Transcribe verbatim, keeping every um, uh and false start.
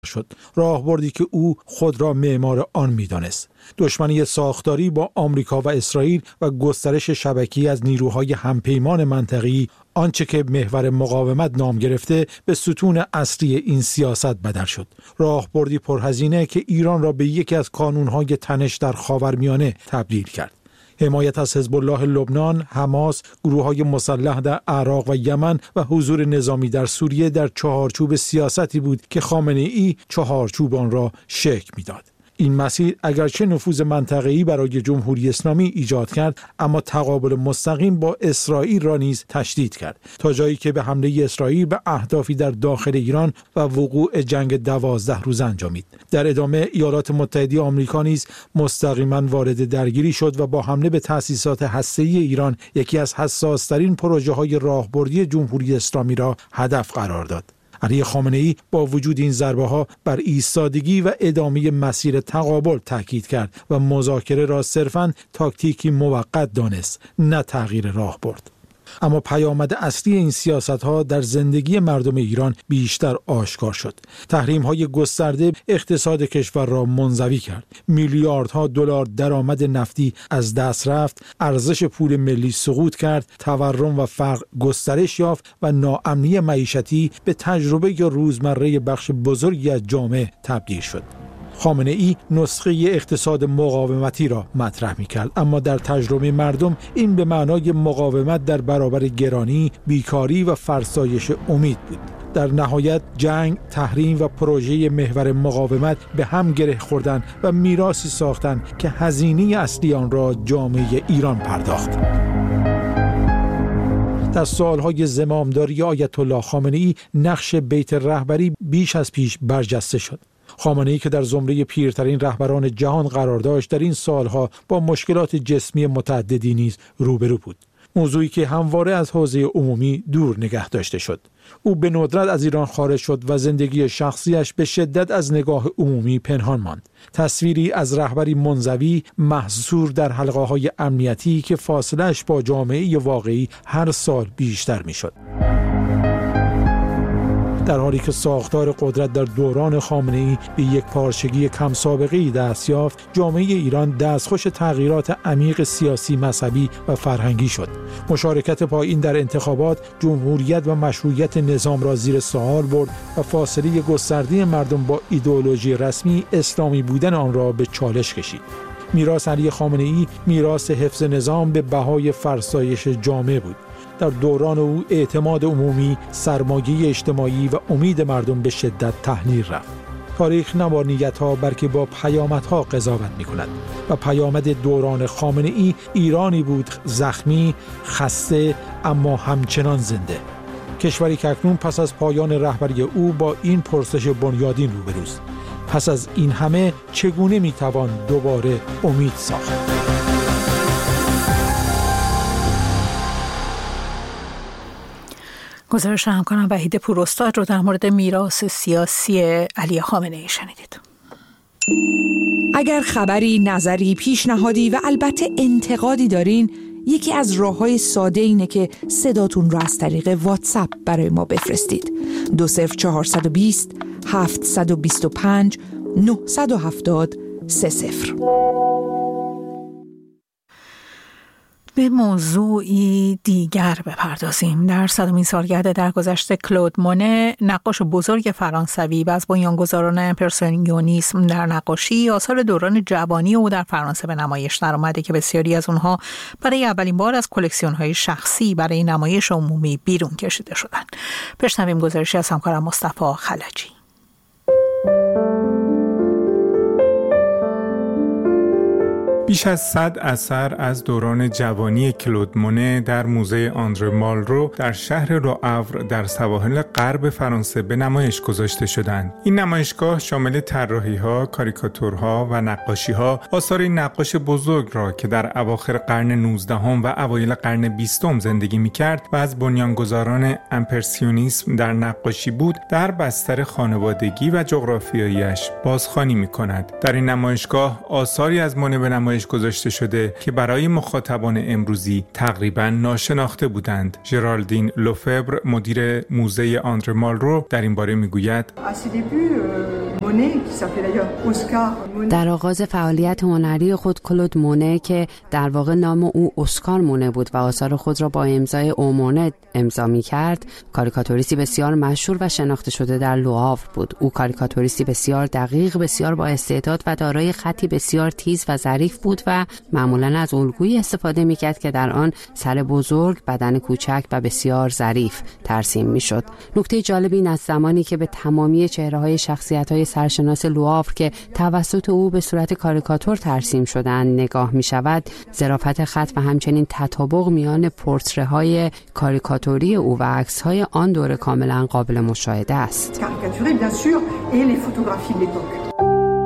شد، راهبردی که او خود را معمار آن می‌دانست. دشمنی ساختاری با آمریکا و اسرائیل و گسترش شبکه‌ای از نیروهای همپیمان منطقه‌ای، آنچه که محور مقاومت نام گرفته، به ستون اصلی این سیاست بدل شد. راهبردی پرهزینه که ایران را به یکی از کانون‌های تنش در خاورمیانه تبدیل کرد. حمایت از حزب الله لبنان، حماس، گروه‌های مسلح در عراق و یمن و حضور نظامی در سوریه در چهارچوب سیاستی بود که خامنه‌ای چهارچوب آن را شکل می‌داد. این مسیر اگرچه نفوذ منطقه‌ای برای جمهوری اسلامی ایجاد کرد، اما تقابل مستقیم با اسرائیل را نیز تشدید کرد، تا جایی که به حمله اسرائیل به اهدافی در داخل ایران و وقوع جنگ دوازده روزه انجامید. در ادامه ایالات متحده آمریکا نیز مستقیما وارد درگیری شد و با حمله به تأسیسات هسته‌ای ایران یکی از حساس‌ترین پروژه‌های راهبردی جمهوری اسلامی را هدف قرار داد. علی خامنه‌ای با وجود این ضربه‌ها بر ایستادگی و ادامه مسیر تقابل تاکید کرد و مذاکره را صرفاً تاکتیکی موقت دانست، نه تغییر راهبرد. اما پیامد اصلی این سیاست‌ها در زندگی مردم ایران بیشتر آشکار شد. تحریم‌های گسترده اقتصاد کشور را منزوی کرد. میلیاردها دلار درآمد نفتی از دست رفت، ارزش پول ملی سقوط کرد، تورم و فقر گسترش یافت و ناامنی معیشتی به تجربه روزمره بخش بزرگی از جامعه تبدیل شد. خامنه‌ای نسخه اقتصاد مقاومتی را مطرح می‌کرد، اما در تجربه مردم این به معنای مقاومت در برابر گرانی، بیکاری و فرسایش امید بود. در نهایت جنگ، تحریم و پروژه محور مقاومت به هم گره خوردند و میراثی ساختند که هزینه اصلی آن را جامعه ایران پرداخت. در سالهای زمامداری آیت الله خامنه‌ای نقش بیت رهبری بیش از پیش برجسته شد. خامنه‌ای که در زمره پیرترین رهبران جهان قرار داشت، در این سالها با مشکلات جسمی متعددی نیز روبرو بود، موضوعی که همواره از حوزه عمومی دور نگه داشته شد. او به ندرت از ایران خارج شد و زندگی شخصیش به شدت از نگاه عمومی پنهان ماند. تصویری از رهبری منزوی، محصور در حلقه‌های امنیتی که فاصله‌اش با جامعه واقعی هر سال بیشتر می‌شد. در حالی که ساختار قدرت در دوران خامنه‌ای به یک پارچگی کم سابقه‌ای دست یافت، جامعه ایران دستخوش تغییرات عمیق سیاسی، مذهبی و فرهنگی شد. مشارکت پایین در انتخابات، جمهوریت و مشروعیت نظام را زیر سوال برد و فاصله گسترده مردم با ایدئولوژی رسمی، اسلامی بودن آن را به چالش کشید. میراث علی خامنه‌ای میراث حفظ نظام به بهای فرسایش جامعه بود. در دوران او اعتماد عمومی، سرمایه اجتماعی و امید مردم به شدت تحلیل رفت. تاریخ نه با نیت‌ها بلکه با پیامدها قضاوت می‌کند و پیامد دوران خامنه‌ای ایرانی بود زخمی، خسته اما همچنان زنده. کشوری که اکنون پس از پایان رهبری او با این پرسش بنیادین روبروست: پس از این همه چگونه می‌توان دوباره امید ساخت؟ گزارش همکارم وحید پوراستاد رو در مورد میراث سیاسی علی خامنه‌ای شنیدید. اگر خبری، نظری، پیشنهادی و البته انتقادی دارین، یکی از راه‌های ساده اینه که صداتون رو از طریق واتساپ برای ما بفرستید. دو صفر چهارصد و بیست هفتصد و بیست و پنج نهصد و هفتاد سه صفر. به موضوعی دیگر بپردازیم. در صدمین سالگرد درگذشت کلود مونه، نقاش بزرگ فرانسوی و از بنیانگذاران امپرسیونیسم در نقاشی، آثار دوران جوانی او در فرانسه به نمایش درآمده که بسیاری از اونها برای اولین بار از کلکسیون‌های شخصی برای نمایش عمومی بیرون کشیده شدند. بشنویم گزارشی از همکارم مصطفی خلجی. بیش از صد اثر از دوران جوانی کلود مونه در موزه آندره مالرو در شهر رواور در سواحل غرب فرانسه به نمایش گذاشته شدند. این نمایشگاه شامل طراحی‌ها، کاریکاتورها و نقاشی‌ها آثار این نقاش بزرگ را که در اواخر قرن نوزدهم و اوایل قرن بیستم زندگی می‌کرد و از بنیانگذاران امپرسیونیسم در نقاشی بود، در بستر خانوادگی و جغرافیایی‌اش بازخوانی می‌کند. در این نمایشگاه آثاری از مونه به نمایش گذاشته شده که برای مخاطبان امروزی تقریباً ناشناخته بودند. ژرالدین لوفبر، مدیر موزه آندره مالرو، در این باره میگوید: در آغاز فعالیت هنری خود کلود مونه که در واقع نام او اسکار مونه بود و آثار خود را با امضای اومونه امضا می‌کرد، کاریکاتوریستی بسیار مشهور و شناخته شده در لوآور بود. او کاریکاتوریستی بسیار دقیق، بسیار با استعداد و دارای خطی بسیار تیز و ظریف بود و معمولاً از الگویی استفاده می‌کرد که در آن سر بزرگ، بدن کوچک و بسیار ظریف ترسیم می‌شد. نکته جالب این از زمانی که به تمامی چهره‌های شخصیت‌های سرشناس لوآور که توسط او به صورت کاریکاتور ترسیم شدند نگاه می‌شود، ظرافت خط و همچنین تطابق میان پورتره‌های کاریکاتوری او و عکس‌های آن دوره کاملاً قابل مشاهده است.